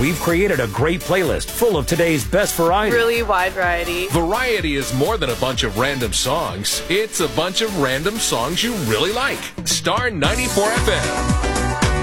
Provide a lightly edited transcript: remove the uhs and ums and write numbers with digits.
we've created a great playlist full of today's best variety. Really wide variety. Variety is more than a bunch of random songs. It's a bunch of random songs you really like. Star 94 FM.